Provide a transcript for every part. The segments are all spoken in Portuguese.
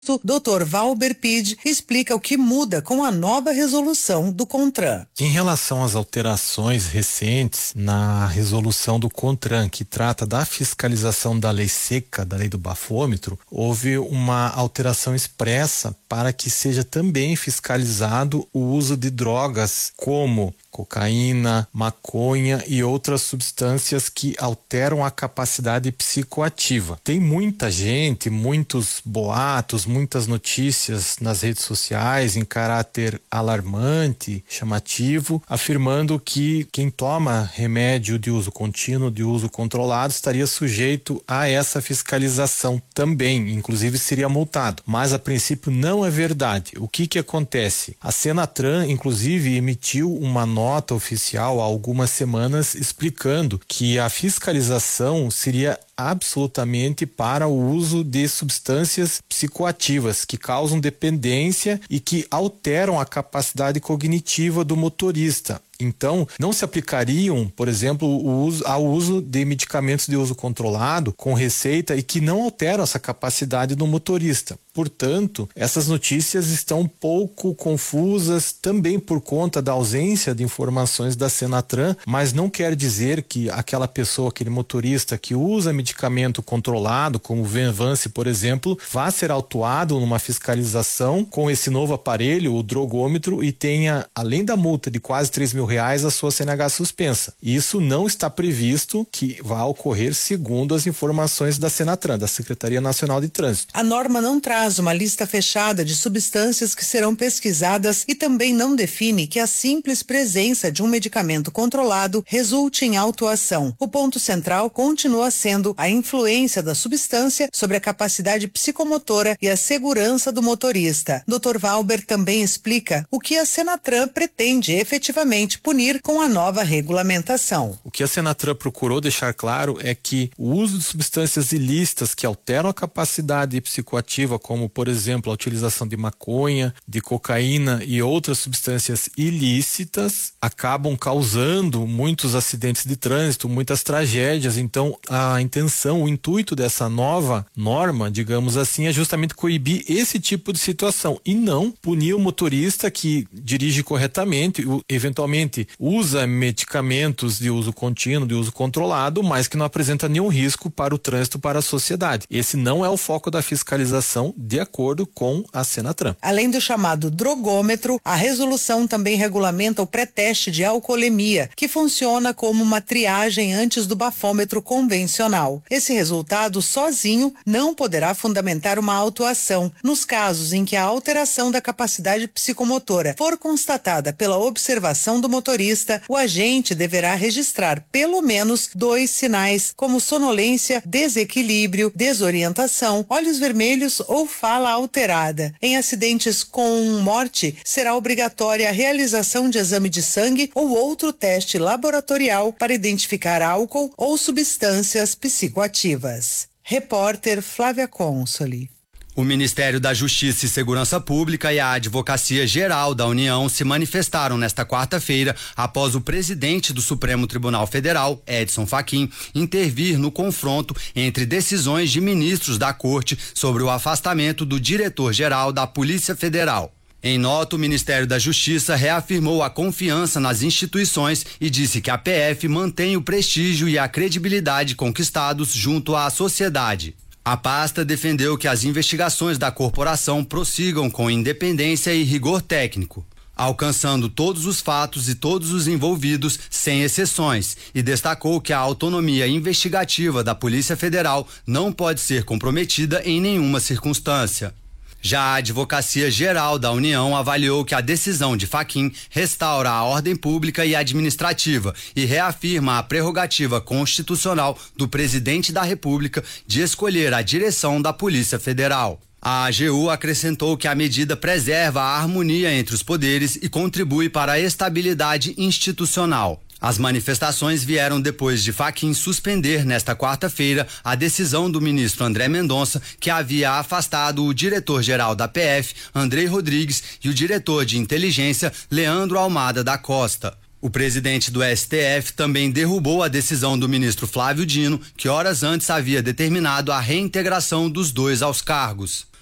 Dr. Valber Pide explica o que muda com a nova resolução do CONTRAN. Em relação às alterações recentes na resolução do CONTRAN, que trata da fiscalização da lei seca, da lei do bafômetro, houve uma alteração expressa para que seja também fiscalizado o uso de drogas como cocaína, maconha e outras substâncias que alteram a capacidade psicoativa. Tem muita gente, muitos boatos, muitas notícias nas redes sociais em caráter alarmante, chamativo, afirmando que quem toma remédio de uso contínuo, de uso controlado, estaria sujeito a essa fiscalização também, inclusive seria multado. Mas a princípio não é verdade. O que acontece? A Senatran, inclusive, emitiu uma nota oficial há algumas semanas explicando que a fiscalização seria absolutamente para o uso de substâncias psicoativas que causam dependência e que alteram a capacidade cognitiva do motorista. Então, não se aplicariam, por exemplo, ao uso de medicamentos de uso controlado com receita e que não alteram essa capacidade do motorista. Portanto, essas notícias estão um pouco confusas também por conta da ausência de informações da Senatran, mas não quer dizer que aquela pessoa, aquele motorista que usa medicamento controlado, como o Venvance, por exemplo, vá ser autuado numa fiscalização com esse novo aparelho, o drogômetro, e tenha, além da multa de quase R$3.000, a sua CNH suspensa. Isso não está previsto que vá ocorrer segundo as informações da Senatran, da Secretaria Nacional de Trânsito. A norma não traz uma lista fechada de substâncias que serão pesquisadas e também não define que a simples presença de um medicamento controlado resulte em autuação. O ponto central continua sendo a influência da substância sobre a capacidade psicomotora e a segurança do motorista. Dr. Valber também explica o que a Senatran pretende efetivamente punir com a nova regulamentação. O que a Senatran procurou deixar claro é que o uso de substâncias ilícitas que alteram a capacidade psicoativa, como por exemplo a utilização de maconha, de cocaína e outras substâncias ilícitas, acabam causando muitos acidentes de trânsito, muitas tragédias. Então a intenção, o intuito dessa nova norma, digamos assim, é justamente coibir esse tipo de situação e não punir o motorista que dirige corretamente, eventualmente usa medicamentos de uso contínuo, de uso controlado, mas que não apresenta nenhum risco para o trânsito, para a sociedade. Esse não é o foco da fiscalização, de acordo com a Senatran. Além do chamado drogômetro, a resolução também regulamenta o pré-teste de alcoolemia, que funciona como uma triagem antes do bafômetro convencional. Esse resultado sozinho não poderá fundamentar uma autuação nos casos em que a alteração da capacidade psicomotora for constatada pela observação do motorista. O agente deverá registrar pelo menos 2 sinais, como sonolência, desequilíbrio, desorientação, olhos vermelhos ou fala alterada. Em acidentes com morte, será obrigatória a realização de exame de sangue ou outro teste laboratorial para identificar álcool ou substâncias psicoativas. Repórter Flávia Consoli. O Ministério da Justiça e Segurança Pública e a Advocacia Geral da União se manifestaram nesta quarta-feira após o presidente do Supremo Tribunal Federal, Edson Fachin, intervir no confronto entre decisões de ministros da Corte sobre o afastamento do diretor-geral da Polícia Federal. Em nota, o Ministério da Justiça reafirmou a confiança nas instituições e disse que a PF mantém o prestígio e a credibilidade conquistados junto à sociedade. A pasta defendeu que as investigações da corporação prossigam com independência e rigor técnico, alcançando todos os fatos e todos os envolvidos, sem exceções, e destacou que a autonomia investigativa da Polícia Federal não pode ser comprometida em nenhuma circunstância. Já a Advocacia Geral da União avaliou que a decisão de Fachin restaura a ordem pública e administrativa e reafirma a prerrogativa constitucional do presidente da República de escolher a direção da Polícia Federal. A AGU acrescentou que a medida preserva a harmonia entre os poderes e contribui para a estabilidade institucional. As manifestações vieram depois de Fachin suspender nesta quarta-feira a decisão do ministro André Mendonça, que havia afastado o diretor-geral da PF, Andrei Rodrigues, e o diretor de inteligência, Leandro Almada da Costa. O presidente do STF também derrubou a decisão do ministro Flávio Dino, que horas antes havia determinado a reintegração dos dois aos cargos.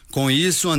Com isso,